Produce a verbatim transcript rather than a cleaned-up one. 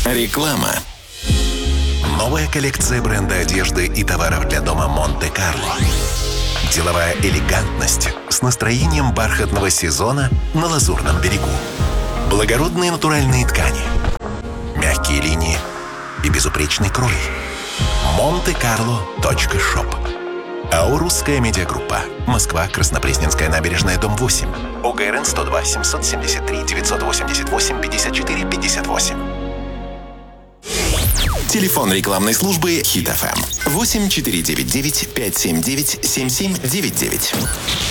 Реклама. Новая коллекция бренда одежды и товаров для дома Монте-Карло. Деловая элегантность с настроением бархатного сезона на Лазурном берегу. Благородные натуральные ткани, мягкие линии и безупречный крой. Монте-Карло точка шоп. АО «Русская медиагруппа». Москва, Краснопресненская набережная, дом восемь. ОГРН сто два семьсот семьдесят три девятьсот восемьдесят восемь пятьдесят четыре пятьдесят восемь. Телефон рекламной службы Хит эф эм восемь четыре девять девять пять семь девять семь семь девять девять.